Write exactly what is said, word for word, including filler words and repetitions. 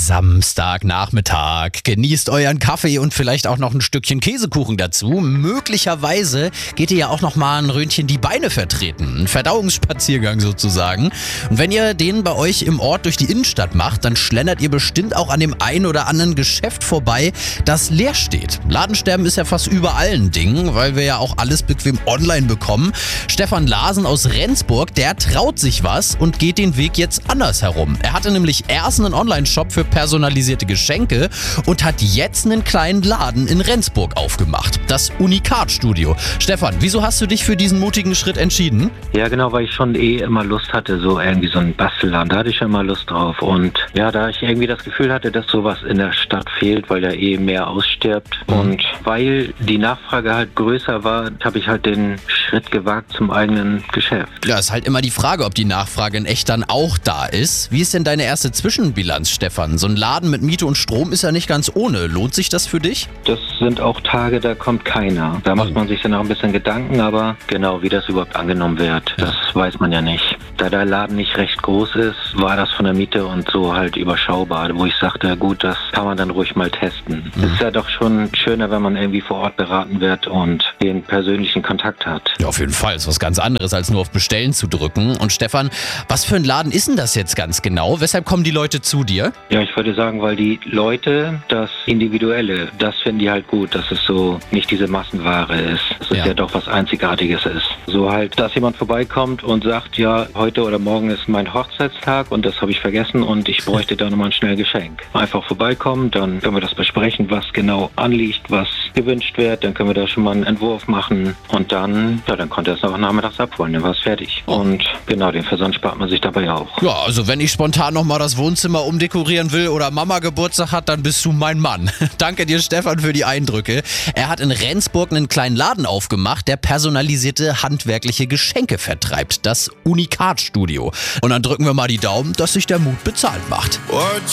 Samstagnachmittag. Genießt euren Kaffee und vielleicht auch noch ein Stückchen Käsekuchen dazu. Möglicherweise geht ihr ja auch noch mal ein Röntchen die Beine vertreten. Ein Verdauungsspaziergang sozusagen. Und wenn ihr den bei euch im Ort durch die Innenstadt macht, dann schlendert ihr bestimmt auch an dem einen oder anderen Geschäft vorbei, das leer steht. Ladensterben ist ja fast überall ein Ding, weil wir ja auch alles bequem online bekommen. Stefan Larsen aus Rendsburg, der traut sich was und geht den Weg jetzt anders herum. Er hatte nämlich erst einen Online-Shop für personalisierte Geschenke und hat jetzt einen kleinen Laden in Rendsburg aufgemacht. Das Unikat-Studio. Stefan, wieso hast du dich für diesen mutigen Schritt entschieden? Ja, genau, weil ich schon eh immer Lust hatte, so irgendwie so einen Bastelladen. Da hatte ich schon immer Lust drauf. Und ja, da ich irgendwie das Gefühl hatte, dass sowas in der Stadt fehlt, weil da eh mehr ausstirbt. Mhm. Und weil die Nachfrage halt größer war, habe ich halt den Schritt gewagt zum eigenen Geschäft. Ja, ist halt immer die Frage, ob die Nachfrage in echt dann auch da ist. Wie ist denn deine erste Zwischenbilanz, Stefan? So ein Laden mit Miete und Strom ist ja nicht ganz ohne. Lohnt sich das für dich? Das sind auch Tage, da kommt keiner. Da macht man sich dann auch ein bisschen Gedanken, aber genau, wie das überhaupt angenommen wird, ja. Das weiß man ja nicht. Da der Laden nicht recht groß ist, war das von der Miete und so halt überschaubar, wo ich sagte, gut, das kann man dann ruhig mal testen. Es mhm. ist ja doch schon schöner, wenn man irgendwie vor Ort beraten wird und den persönlichen Kontakt hat. Ja, auf jeden Fall. Ist was ganz anderes, als nur auf Bestellen zu drücken. Und Stefan, was für ein Laden ist denn das jetzt ganz genau? Weshalb kommen die Leute zu dir? Ja, ich würde sagen, weil die Leute das Individuelle, das finden die halt gut, dass es so nicht diese Massenware ist. Dass es ja. ja doch was Einzigartiges ist. So halt, dass jemand vorbeikommt und sagt, ja, heute oder morgen ist mein Hochzeitstag und das habe ich vergessen und ich bräuchte da nochmal ein schnell Geschenk. Einfach vorbeikommen, dann können wir das besprechen, was genau anliegt, was gewünscht wird, dann können wir da schon mal einen Entwurf machen und dann, ja, dann konnte er es auch nachmittags abholen, dann war es fertig. Oh. Und genau, den Versand spart man sich dabei auch. Ja, also wenn ich spontan nochmal das Wohnzimmer umdekorieren will oder Mama Geburtstag hat, dann bist du mein Mann. Danke dir, Stefan, für die Eindrücke. Er hat in Rendsburg einen kleinen Laden aufgemacht, der personalisierte handwerkliche Geschenke vertreibt. Das Unikat-Studio. Und dann drücken wir mal die Daumen, dass sich der Mut bezahlt macht.